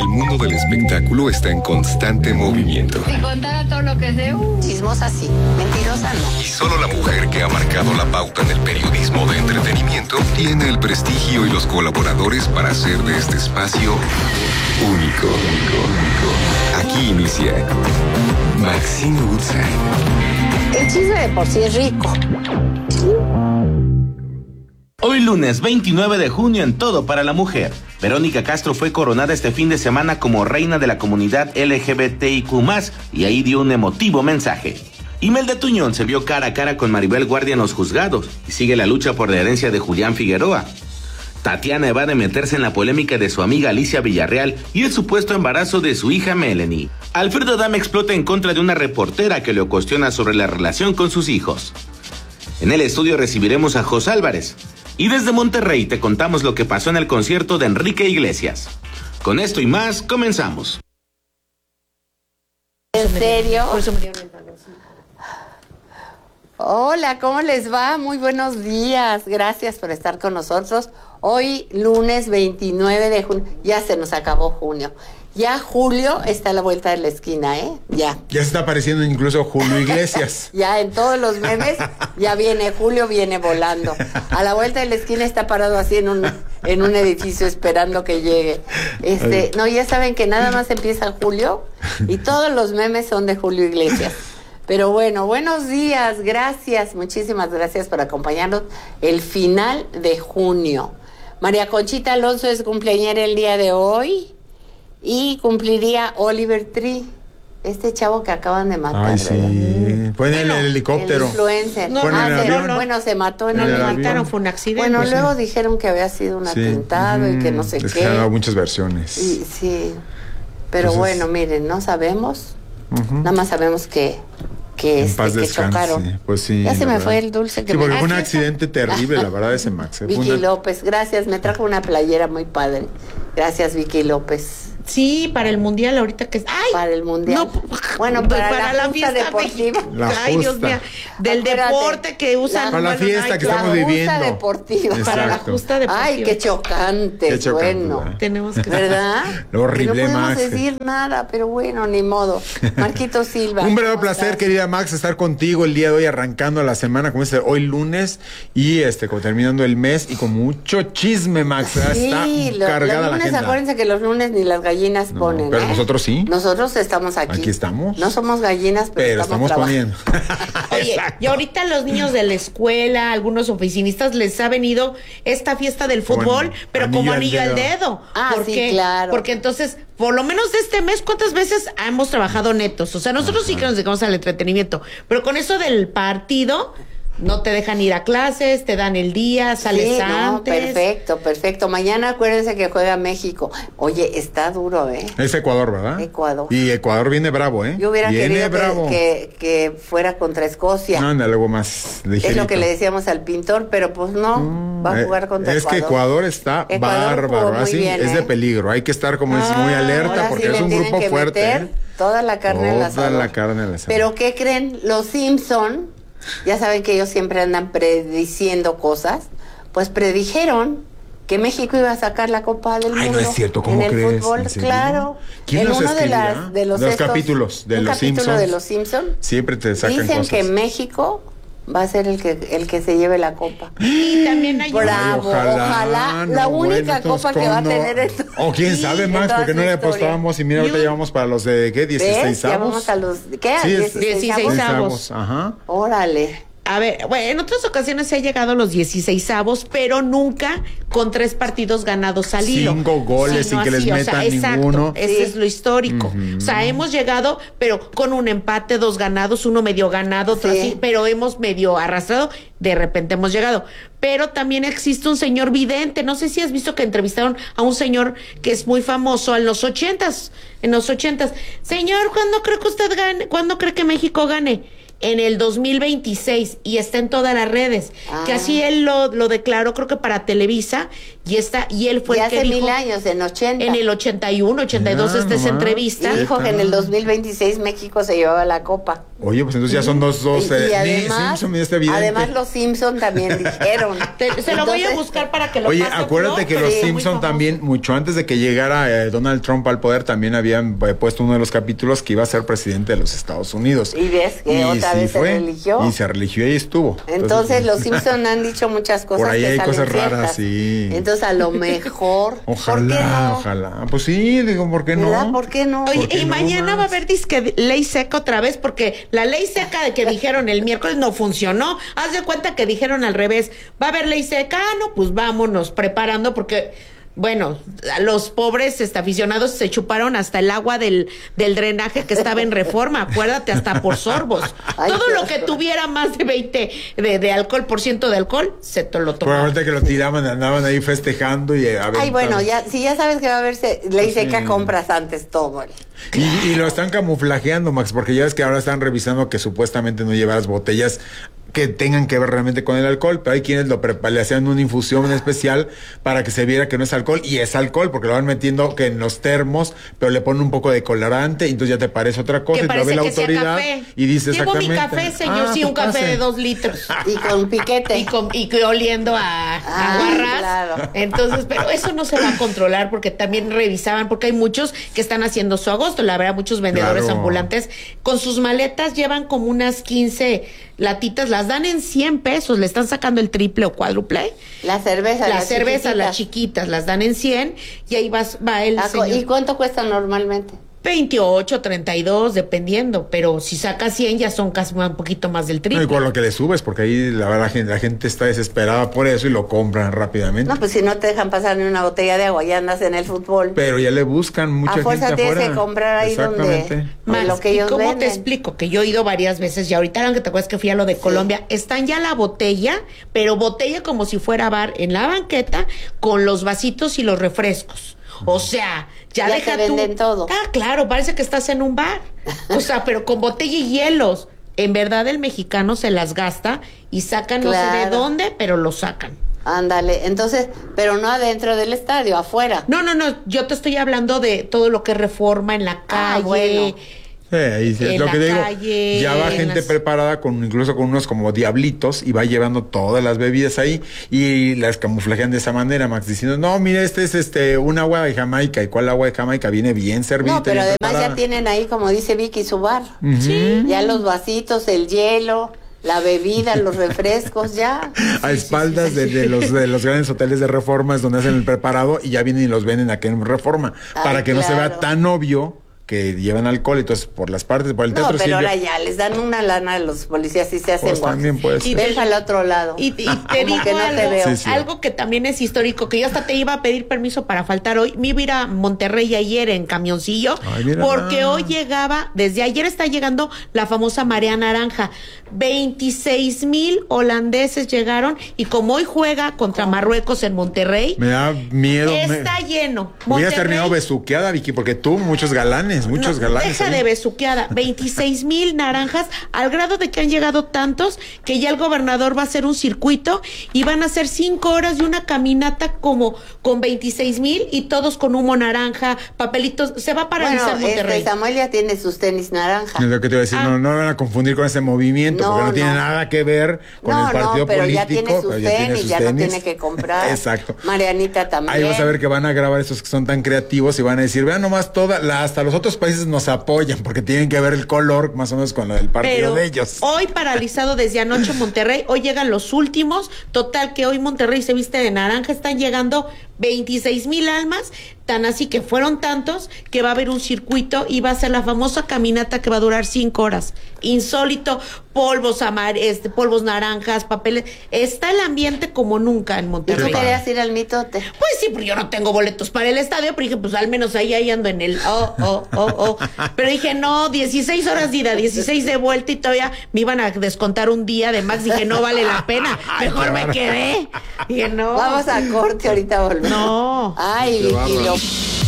mundo del espectáculo está en constante movimiento. Si contara todo lo que sé, chismosa sí, mentirosa no. Y solo la mujer que ha marcado la pauta en el periodismo de entretenimiento tiene el prestigio y los colaboradores para hacer de este espacio único. Aquí inicia Maxine Woodside. El chisme de por sí es rico. Hoy lunes 29 de junio en Todo para la Mujer. Verónica Castro fue coronada este fin de semana como reina de la comunidad LGBTIQ+, y ahí dio un emotivo mensaje. Imelda Tuñón se vio cara a cara con Maribel Guardia en los juzgados y sigue la lucha por la herencia de Julián Figueroa. Tatiana evade meterse en la polémica de su amiga Alicia Villarreal y el supuesto embarazo de su hija Melanie. Alfredo Adame explota en contra de una reportera que lo cuestiona sobre la relación con sus hijos. En el estudio recibiremos a Jos Álvarez. Y desde Monterrey te contamos lo que pasó en el concierto de Enrique Iglesias. Con esto y más, comenzamos. ¿En serio? Hola, ¿cómo les va? Muy buenos días. Gracias por estar con nosotros. Hoy, lunes 29 de junio. Ya se nos acabó junio. Ya julio está a la vuelta de la esquina, ¿eh? Ya. Ya se está apareciendo incluso Julio Iglesias. Ya en todos los memes, ya viene Julio, viene volando. A la vuelta de la esquina está parado así en un edificio esperando que llegue. No, ya saben que nada más empieza julio y todos los memes son de Julio Iglesias. Pero bueno, buenos días, gracias, muchísimas gracias por acompañarnos el final de junio. María Conchita Alonso es cumpleañera el día de hoy. Y cumpliría Oliver Tree, este chavo que acaban de matar. Ay, sí. Fue en el helicóptero. El influencer. No, se mató en el avión. Fue un accidente. Bueno, Pues luego dijeron que había sido un atentado y que no sé es qué. Que han dado muchas versiones. Sí. Pero bueno, miren, no sabemos. Nada más sabemos que chocaron. Pues sí, ya se me fue el dulce que sí, porque me... fue un accidente terrible, la verdad, ese Max. Vicky López, gracias, me trajo una playera muy padre. Gracias, Vicky López. Sí, para el mundial ahorita que... ¡Ay! Para el mundial. No, bueno, para la fiesta deportiva. Ay, Dios mío. Del deporte que usan. Para la fiesta que estamos viviendo. La deportiva. Para la justa deportiva. Ay, qué chocante. Bueno. Tenemos que... ¿Verdad? Lo horrible, no Max. No podemos decir nada, pero bueno, ni modo. Marquito Silva. Un verdadero placer, querida Max, estar contigo el día de hoy, arrancando la semana, como dice, hoy lunes, y como terminando el mes, y con mucho chisme, Max. Sí, está cargada los lunes, la agenda. Acuérdense que los lunes ni las gallinas ponen. Pero nosotros sí. Nosotros estamos aquí. Aquí estamos. No somos gallinas, pero estamos poniendo. Oye, y ahorita los niños de la escuela, algunos oficinistas, les ha venido esta fiesta del fútbol, pero como anillo al dedo. Sí, claro. Porque entonces, por lo menos de este mes, ¿cuántas veces hemos trabajado netos? O sea, nosotros sí que nos dedicamos al entretenimiento, pero con eso del partido... No te dejan ir a clases, te dan el día, sales antes. Perfecto. Mañana acuérdense que juega México. Oye, está duro, ¿eh? Es Ecuador, ¿verdad? Ecuador. Y Ecuador viene bravo, ¿eh? Yo hubiera querido que fuera contra Escocia. No, anda, algo más ligerito. Es lo que le decíamos al pintor, pero pues no, va a jugar contra Ecuador. Es que Ecuador está bárbaro, así bien, es de peligro. Hay que estar como es muy alerta porque es un grupo fuerte. Toda la carne en la Toda la carne en la Pero ¿qué creen? Los Simpson... Ya saben que ellos siempre andan prediciendo cosas. Pues predijeron que México iba a sacar la Copa del Mundo. Ay, no es cierto, ¿cómo crees? En el fútbol, claro. ¿Quién en los uno escribirá? de los capítulos de los Simpsons. capítulo de los Simpsons. Siempre te sacan dicen cosas. que México va a ser el que se lleve la copa. Y también hay Bravo, ojalá la única copa que va a tener esto. O quién sabe, Max, porque no le apostábamos y mira, ahorita llevamos para los de ¿qué? 16avos. Ya vamos a los ¿qué? Sí, 16avos. Ajá. Órale. A ver, bueno, en otras ocasiones se ha llegado a los 16avos, pero nunca con 3 partidos ganados al hilo. 5 goles sin que les metan ninguno. Ese es lo histórico. O sea, hemos llegado, pero con un empate, 2 ganados, uno medio ganado, otro así, pero hemos medio arrastrado, de repente hemos llegado. Pero también existe un señor vidente, no sé si has visto que entrevistaron a un señor que es muy famoso en los 80s. Señor, ¿cuándo cree que usted gane? ¿Cuándo cree que México gane? En el 2026, y está en todas las redes, que así él lo declaró, creo que para Televisa, y él fue y el hace que dijo 1000 años, en 80. en el 81, 82 esta es entrevista. Y dijo que en el 2026 México se llevaba la copa. Oye, pues entonces ya son dos Y además, Simpson y este evidente. además los Simpson también dijeron. Se lo voy a buscar para que lo Oye, pase, acuérdate ¿no? que los Sí, muy Simpson famoso. también, mucho antes de que llegara Donald Trump al poder, también habían puesto uno de los capítulos que iba a ser presidente de los Estados Unidos. Y ves que otra vez se religió. Y se religió y estuvo. Entonces los Simpson han dicho muchas cosas. Por ahí que hay salen cosas raras, ciertas. sí. Entonces a lo mejor. ¿por qué Ojalá, no? ojalá. Pues sí, digo, ¿por qué no? ¿Verdad? ¿Por qué no? Oye, ¿Por qué y no, mañana Max? va a haber disque ley seca otra vez, porque la ley seca de que dijeron el miércoles no funcionó. Haz de cuenta que dijeron al revés. Va a haber ley seca, no, pues vámonos preparando, porque, bueno, los pobres aficionados se chuparon hasta el agua del drenaje que estaba en Reforma, acuérdate, hasta por sorbos. Ay, Todo qué lo que asco. tuviera más de 20 de alcohol, por ciento de alcohol, se te lo Por tomaban. ahorita que lo tiraban, andaban ahí festejando y Ay, bueno, ya, si ya sabes que va a haber ley seca, compras antes todo. Y lo están camuflajeando, Max, porque ya ves que ahora están revisando que supuestamente no lleva las botellas que tengan que ver realmente con el alcohol, pero hay quienes le hacían una infusión especial para que se viera que no es alcohol, y es alcohol, porque lo van metiendo que en los termos, pero le ponen un poco de colorante, y entonces ya te parece otra cosa, Que y te lo ve parece la que sea autoridad, café. y dice Llevo mi exactamente. café, señor, sí, un pues café pase. de 2 litros. Y con piquete. Y oliendo a guarras. Claro. Entonces, pero eso no se va a controlar, porque también revisaban, porque hay muchos que están haciendo su agosto. La verdad, muchos vendedores Claro. ambulantes con sus maletas llevan como unas 15 latitas, las dan en 100 pesos, le están sacando el triple o cuádruple. La cerveza. Las cervezas, las chiquitas. chiquitas, las dan en 100 y ahí va el señor. ¿Y cuánto cuesta normalmente? 28, 32, dependiendo, pero si saca 100 ya son casi un poquito más del No, triple. y con lo que le subes, porque ahí la verdad la gente está desesperada por eso y lo compran rápidamente. No, pues si no te dejan pasar ni una botella de agua, ya andas en el fútbol. Pero ya le buscan mucha A gente fuerza tienes afuera. que comprar ahí Exactamente. donde Más, lo que ¿y ellos cómo venden. te explico? Que yo he ido varias veces y ahorita, aunque te acuerdas que fui a lo de Colombia, están ya la botella, pero botella como si fuera bar en la banqueta con los vasitos y los refrescos. O sea, ya Ya deja te tú. venden todo. Ah, claro, parece que estás en un bar. O sea, pero con botella y hielos. En verdad el mexicano se las gasta y sacan no sé de Claro. dónde, pero lo sacan. Ándale, entonces, pero no adentro del estadio, afuera. No, yo te estoy hablando de todo lo que es Reforma en la calle. Ah, bueno. Ahí sí, es En lo la que te digo. calle, Ya va en gente las- preparada incluso con unos como diablitos y va llevando todas las bebidas ahí y las camuflajean de esa manera, Max, diciendo, no, mire, este es un agua de Jamaica. ¿Y cuál agua de Jamaica? Viene bien servida. No, pero bien además preparada. ya tienen ahí, como dice Vicky, su bar. Sí. Ya los vasitos, el hielo, la bebida, los refrescos, ya. A espaldas de los grandes hoteles de Reforma es donde hacen el preparado y ya vienen y los venden aquí en Reforma. Ay, para que no se claro. vea tan obvio que llevan alcohol. Entonces, por las partes, por el No, teatro pero Silvia, ahora ya les dan una lana a los policías y se hacen pues guapos. también puede Y ser. Ven para el otro lado. Y te Como digo que no algo, te veo. Sí, sí. algo que también es histórico, que yo hasta te iba a pedir permiso para faltar hoy. Me iba a ir a Monterrey ayer en camioncillo, Ay, mira. porque hoy desde ayer está llegando la famosa marea naranja. 26,000 holandeses llegaron y como hoy juega contra Marruecos en Monterrey, Me da miedo. está lleno. Hubieras Monterrey- terminado besuqueada, Vicky, porque tú, muchos galanes. No, deja ahí. de besuqueada. 26,000 naranjas, al grado de que han llegado tantos que ya el gobernador va a hacer un circuito y van a hacer 5 horas de una caminata como con 26,000 y todos con humo naranja, papelitos. Se va a paralizar Bueno, Monterrey. Samuel ya tiene sus tenis naranja. Es lo que te iba a decir, no van a confundir con ese movimiento, No, porque no tiene no. nada que ver con el partido pero político. ya tiene sus pero ya tiene tenis, sus ya no tenis. tiene que comprar. Exacto. Marianita también. Ahí vas a ver que van a grabar esos que son tan creativos y van a decir, vean nomás hasta los otros países nos apoyan, porque tienen que ver el color más o menos con lo del partido Pero de ellos. hoy paralizado desde anoche Monterrey, hoy llegan los últimos, total que hoy Monterrey se viste de naranja, están llegando 26,000 almas, tan así que fueron tantos que va a haber un circuito y va a ser la famosa caminata que va a durar 5 horas. Insólito, polvos polvos naranjas, papeles, está el ambiente como nunca en ¿Y tú Monterrey. querías ir al mitote? Pues sí, porque yo no tengo boletos para el estadio, pero dije, pues al menos ahí ando en el Pero dije, no, 16 horas de ida, 16 de vuelta y todavía me iban a descontar un día de más. Dije, no vale la pena, mejor me quedé. Dije, no. Vamos a corte, ahorita volvemos. No. Ay, Qué Vicky, bárbaro. lo